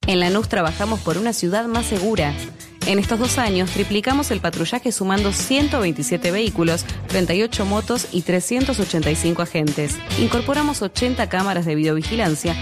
En Lanús trabajamos por una ciudad más segura. En estos 2 años triplicamos el patrullaje sumando 127 vehículos, 38 motos y 385 agentes. Incorporamos 80 cámaras de videovigilancia